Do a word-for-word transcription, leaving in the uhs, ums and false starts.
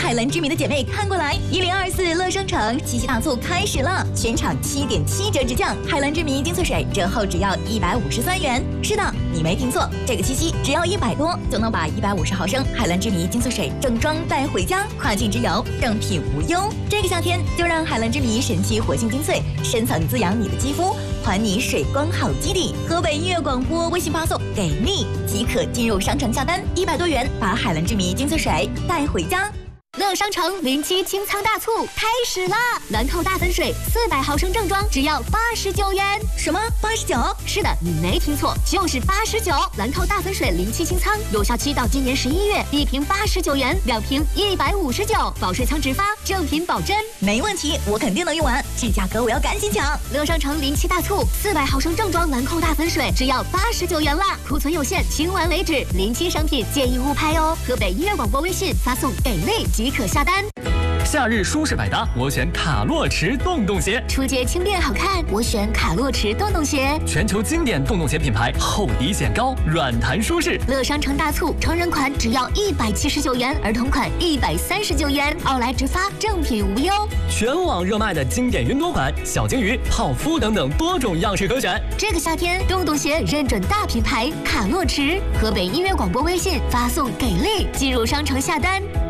海蓝之谜的姐妹看过来，一零二四乐商城七夕大促开始了，全场七点七折直降，海蓝之谜精粹水折后只要一百五十三元。是的，你没听错，这个七夕只要一百多就能把一百五十毫升海蓝之谜精粹水正装带回家，跨境之游正品无忧。这个夏天就让海蓝之谜神奇活性精粹深层滋养你的肌肤，还你水光好基底。河北音乐广播微信发送给力即可进入商城下单，一百多元把海蓝之谜精粹水带回家。乐商城零七清仓大促开始啦！兰蔻大粉水四百毫升正装只要八十九元。什么八十九？是的，你没听错，就是八十九。兰蔻大粉水零七清仓有效期到今年十一月，一瓶八十九元，两瓶一百五十九，保水仓直发，正品保真。没问题，我肯定能用完，这价格我要赶紧抢！乐商城零七大促，四百毫升正装兰蔻大粉水只要八十九元啦，库存有限，清完为止。零七商品建议勿拍哦。河北音乐广播微信发送给力即可下单。 夏日舒适百搭，我选卡洛驰洞洞鞋。 出街轻便好看，我选卡洛驰洞洞鞋。 全球经典洞洞鞋品牌，厚底显高，软弹舒适。 乐商城大促，成人款只要一百七十九元，儿童款一百三十九元，奥莱直发，正品无忧。 全网热卖的经典云朵款、小鲸鱼、泡芙等等多种样式可选。 这个夏天，洞洞鞋认准大品牌卡洛驰。河北音乐广播微信发送给力，进入商城下单。